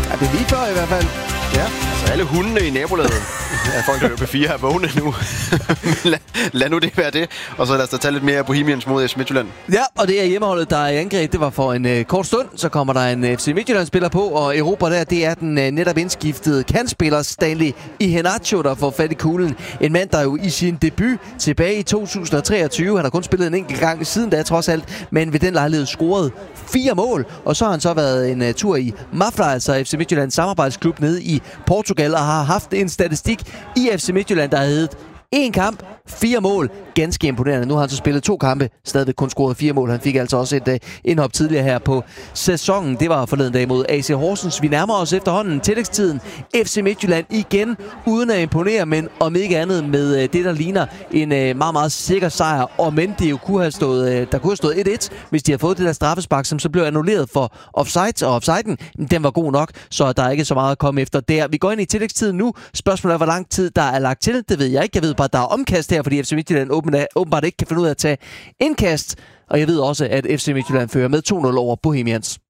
Ja, det er lige før i hvert fald. Ja, altså alle hundene i nabolaget. Ja, folk, der er P4 er vågne nu. lad nu det være det. Og så lad os da tage lidt mere Bohemians mod FC Midtjylland. Ja, og det er hjemmeholdet, der er i angreb. Det var for en kort stund. Så kommer der en FC Midtjylland-spiller på, og Europa der, det er den netop indskiftede kantspiller Stanley Iheanacho, der får fat i kuglen. En mand, der jo i sin debut tilbage i 2023, han har kun spillet en enkelt gang siden da trods alt, men ved den lejlighed scorede 4 mål. Og så har han så været en tur i Mafra, altså FC Midtjyllands samarbejdsklub nede i Portugal, og har haft en statistik i FC Midtjylland, der hedder 1 kamp, 4 mål. Ganske imponerende. Nu har han så spillet 2 kampe, stadigvæk kun scoret 4 mål. Han fik altså også et indhop tidligere her på sæsonen. Det var forleden dag mod AC Horsens. Vi nærmer os efterhånden tillægstiden. FC Midtjylland igen, uden at imponere, men om ikke andet med det, der ligner en meget, meget sikker sejr. Og men det jo kunne have stået, der kunne have stået 1-1, hvis de havde fået det der straffespark, som så blev annulleret for offside. Og offsiden, den var god nok, så der er ikke så meget at komme efter der. Vi går ind i tillægstiden nu. Spørgsmålet er, hvor lang tid der er lagt til. Det ved jeg ikke. Jeg ved bare, at der er omkast her, fordi FC Midtjylland åbenbart ikke kan finde ud af at tage indkast. Og jeg ved også, at FC Midtjylland fører med 2-0 over Bohemians.